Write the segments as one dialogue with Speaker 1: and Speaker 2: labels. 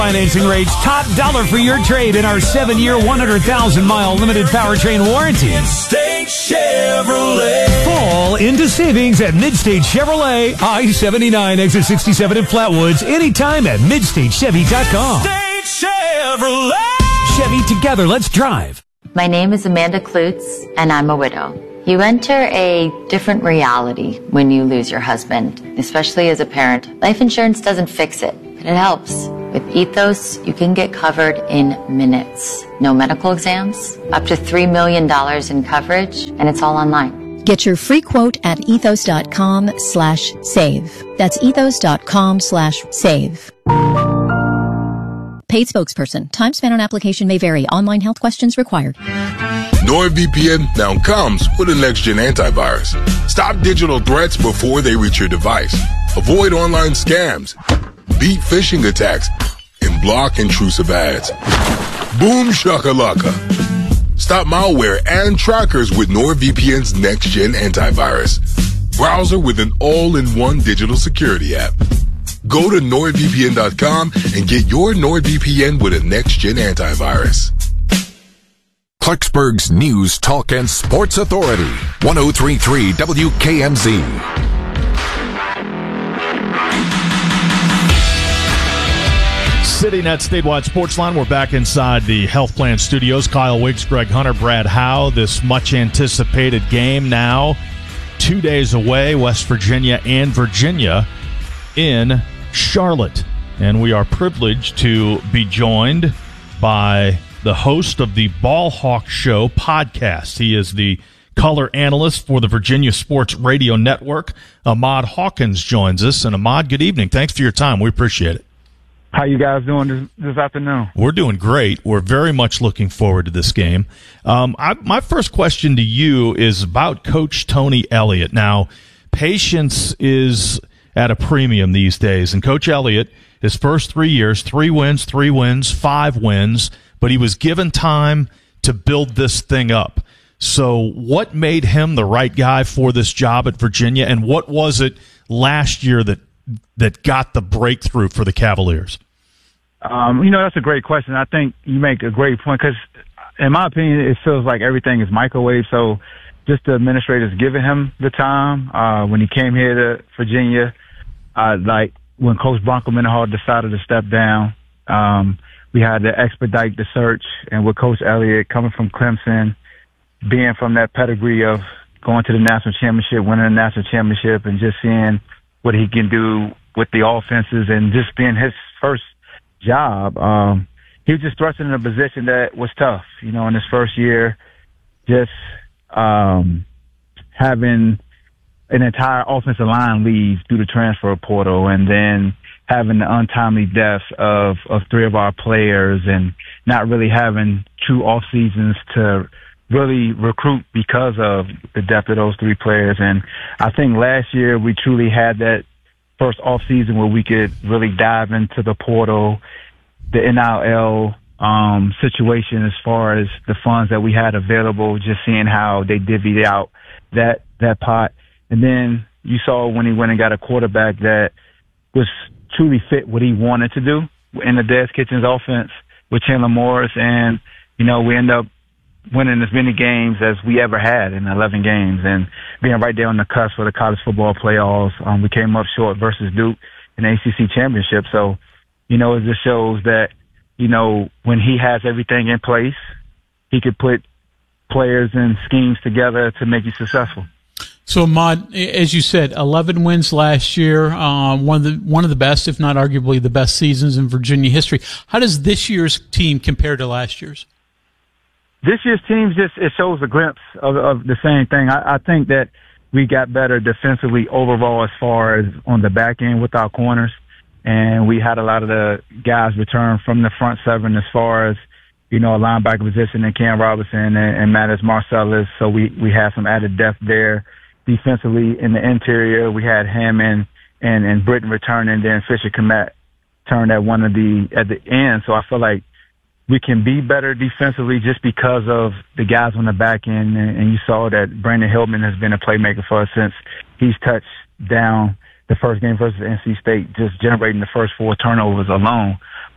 Speaker 1: Financing rates top dollar for your trade in our 7-year, 100,000-mile limited powertrain warranty.
Speaker 2: Midstate Chevrolet.
Speaker 1: Fall into savings at Midstate Chevrolet, I-79, exit 67 in Flatwoods, anytime at MidstateChevy.com.
Speaker 2: Midstate Chevrolet.
Speaker 1: Chevy, together, let's drive.
Speaker 3: My name is Amanda Klutz, and I'm a widow. You enter a different reality when you lose your husband, especially as a parent. Life insurance doesn't fix it, but it helps. With Ethos, you can get covered in minutes. No medical exams, up to $3 million in coverage, and it's all online.
Speaker 4: Get your free quote at ethos.com/save. That's ethos.com/save. Paid spokesperson. Time spent on application may vary. Online health questions required.
Speaker 5: NordVPN now comes with a next-gen antivirus. Stop digital threats before they reach your device. Avoid online scams. Beat phishing attacks and block intrusive ads. Boom shakalaka. Stop malware and trackers with NordVPN's next-gen antivirus. Browser with an all-in-one digital security app. Go to NordVPN.com and get your NordVPN with a next-gen antivirus.
Speaker 6: Clarksburg's News, Talk, and Sports Authority. 103.3 WKMZ.
Speaker 7: Sitting at Statewide Sports Line, we're back inside the Health Plan Studios. Kyle Wiggs, Greg Hunter, Brad Howe. This much-anticipated game now 2 days away, West Virginia and Virginia in Charlotte. And we are privileged to be joined by the host of the Ball Hawk Show podcast. He is the color analyst for the Virginia Sports Radio Network. Ahmad Hawkins joins us. And Ahmad, good evening. Thanks for your time. We appreciate it.
Speaker 8: How you guys doing this afternoon?
Speaker 7: We're doing great. We're very much looking forward to this game. My first question to you is about Coach Tony Elliott. Now, patience is at a premium these days. And Coach Elliott, his first 3 years, 3 wins, 5 wins, but he was given time to build this thing up. So what made him the right guy for this job at Virginia, and what was it last year that got the breakthrough for the Cavaliers?
Speaker 8: That's a great question. I think you make a great point because, in my opinion, it feels like everything is microwave. So just the administrators giving him the time. When he came here to Virginia, like when Coach Bronco Mendenhall decided to step down, we had to expedite the search. And with Coach Elliott coming from Clemson, being from that pedigree of going to the national championship, winning the national championship, and just seeing what he can do with the offenses and just being his first job, he was just thrust in a position that was tough. In his first year, just having an entire offensive line leave through the transfer portal, and then having the untimely deaths of 3 of our players, and not really having true off seasons to really recruit because of the depth of those 3 players. And I think last year we truly had that first off season where we could really dive into the portal, the NIL situation as far as the funds that we had available, just seeing how they divvied out that pot. And then you saw when he went and got a quarterback that was truly fit what he wanted to do in the Des Kitchens offense with Chandler Morris. And, we end up winning as many games as we ever had in 11 games and being right there on the cusp of the college football playoffs. We came up short versus Duke in the ACC championship. So, it just shows that, when he has everything in place, he could put players and schemes together to make you successful.
Speaker 9: So, Ahmad, as you said, 11 wins last year, one of the best, if not arguably the best seasons in Virginia history. How does this year's team compare to last year's?
Speaker 8: This year's team it shows a glimpse of the same thing. I think that we got better defensively overall as far as on the back end with our corners. And we had a lot of the guys return from the front 7 as far as, a linebacker position in Cam Robinson and Mattis Marcellus. So we had some added depth there. Defensively in the interior, we had Hammond and Britton returning, then Fisher Komet turned at the end. So I feel like we can be better defensively just because of the guys on the back end. And you saw that Brandon Hillman has been a playmaker for us since he's touched down the first game versus NC State, just generating the first 4 turnovers alone.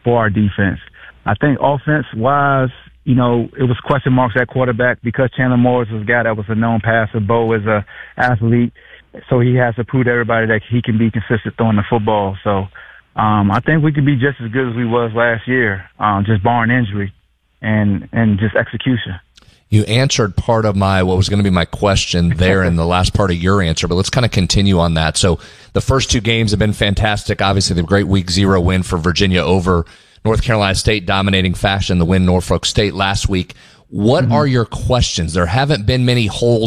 Speaker 8: for our defense. I think offense-wise, you know, it was question marks at quarterback because Chandler Morris was a guy that was a known passer. Bo is a athlete, so he has to prove to everybody that he can be consistent throwing the football. So I think we could be just as good as we was last year, just barring injury and just execution.
Speaker 10: You answered part of what was going to be my question there in the last part of your answer, but let's kind of continue on that. So the first two games have been fantastic. Obviously, the great Week 0 win for Virginia over North Carolina State, dominating fashion, the win Norfolk State last week. What are your questions? There haven't been many holes